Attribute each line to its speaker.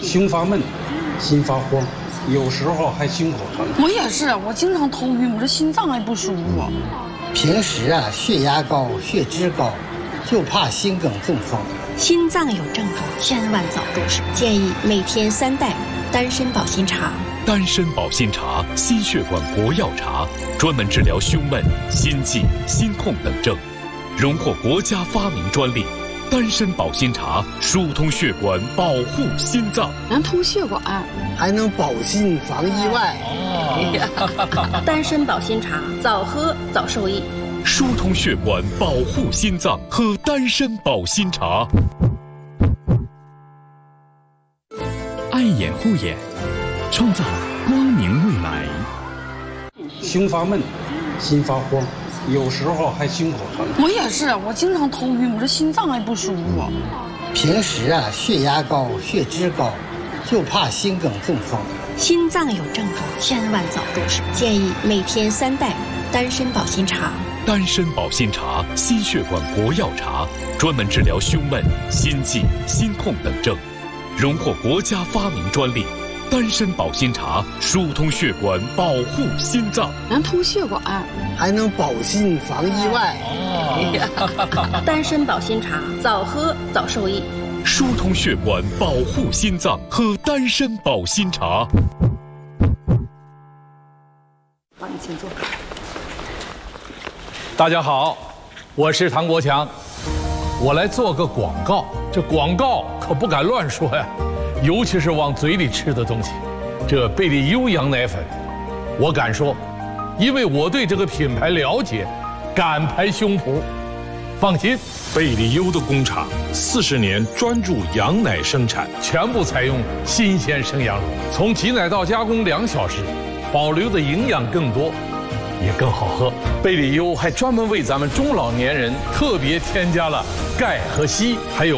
Speaker 1: 胸发闷，心发慌，有时候还心口疼。
Speaker 2: 我也是，我经常头晕，我这心脏还不舒服。
Speaker 3: 平时血压高、血脂高，就怕心梗中风。
Speaker 4: 心脏有症状，千万早重视。建议每天3袋丹参保心茶。
Speaker 5: 丹参保心茶，心血管活药茶，专门治疗胸闷、心悸、心痛等症，荣获国家发明专利。丹参保心茶疏通血管，保护心脏，
Speaker 2: 能通血管，
Speaker 3: 还能保心防意外。
Speaker 4: 丹参保心茶，早喝早受益。
Speaker 5: 疏通血管，保护心脏，喝丹参保心茶。爱眼护眼，创造光明未来。
Speaker 1: 胸发闷，心发慌，有时候还心口疼。
Speaker 2: 我也是，我经常头晕，我这心脏还不舒服。
Speaker 3: 平时血压高、血脂高，就怕心梗中风。
Speaker 4: 心脏有症状，千万早重视。建议每天3袋丹参保心茶。
Speaker 5: 丹参保心茶，心血管活药茶，专门治疗胸闷、心悸、心痛等症，荣获国家发明专利。丹参保心茶疏通血管，保护心脏，
Speaker 2: 能通血管，
Speaker 3: 还能保心防意外。
Speaker 4: 丹参保心茶，早喝早受益。
Speaker 5: 疏通血管，保护心脏，喝丹参保心茶。
Speaker 2: 好，你请坐。
Speaker 6: 大家好，我是唐国强，我来做个广告。这广告可不敢乱说呀，尤其是往嘴里吃的东西。这贝利优羊奶粉，我敢说，因为我对这个品牌了解，敢拍胸脯。放心，
Speaker 7: 贝利优的工厂40年专注羊奶生产，
Speaker 6: 全部采用新鲜生羊乳，从挤奶到加工2小时，保留的营养更多，也更好喝。贝利优还专门为咱们中老年人特别添加了钙和硒，还有